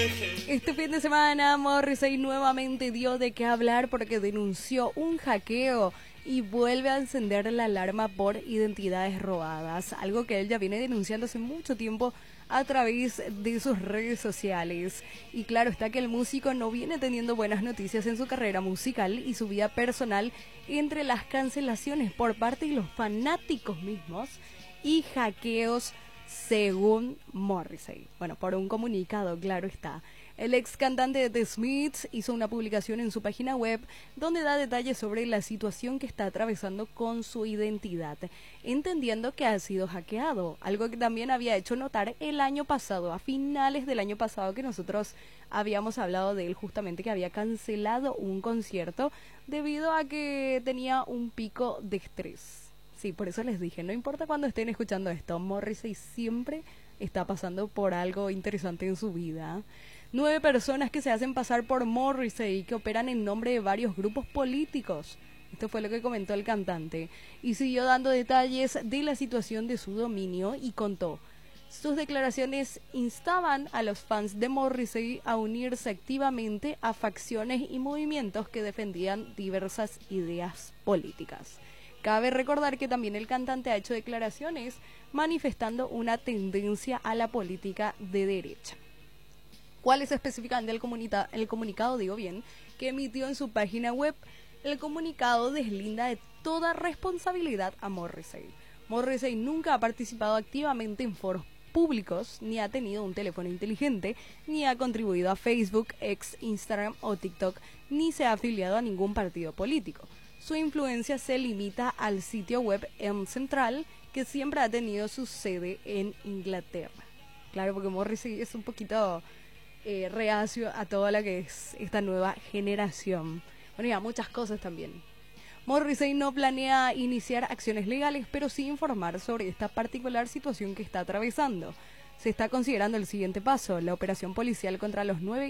Este fin de semana, Morrissey nuevamente dio de qué hablar porque denunció un hackeo y vuelve a encender la alarma por identidades robadas, algo que él ya viene denunciando hace mucho tiempo a través de sus redes sociales. Y claro está que el músico no viene teniendo buenas noticias en su carrera musical y su vida personal, entre las cancelaciones por parte de los fanáticos mismos y hackeos, según Morrissey. Bueno, por un comunicado, claro está. El ex cantante de The Smiths hizo una publicación en su página web donde da detalles sobre la situación que está atravesando con su identidad, entendiendo que ha sido hackeado, algo que también había hecho notar el año pasado, a finales del año pasado, que nosotros habíamos hablado de él justamente, que había cancelado un concierto debido a que tenía un pico de estrés. Sí, por eso les dije, no importa cuando estén escuchando esto, Morrissey siempre está pasando por algo interesante en su vida. 9 personas que se hacen pasar por Morrissey y que operan en nombre de varios grupos políticos. Esto fue lo que comentó el cantante. Y siguió dando detalles de la situación de su dominio y contó: sus declaraciones instaban a los fans de Morrissey a unirse activamente a facciones y movimientos que defendían diversas ideas políticas. Cabe recordar que también el cantante ha hecho declaraciones manifestando una tendencia a la política de derecha. ¿Cuál es específicamente el comunicado, digo bien, que emitió en su página web? El comunicado deslinda de toda responsabilidad a Morrissey. Morrissey nunca ha participado activamente en foros públicos, ni ha tenido un teléfono inteligente, ni ha contribuido a Facebook, X, Instagram o TikTok, ni se ha afiliado a ningún partido político. Su influencia se limita al sitio web M Central, que siempre ha tenido su sede en Inglaterra. Claro, porque Morrissey es un poquito reacio a toda la que es esta nueva generación. Bueno, y a muchas cosas también. Morrissey no planea iniciar acciones legales, pero sí informar sobre esta particular situación que está atravesando. Se está considerando el siguiente paso, la operación policial contra los 9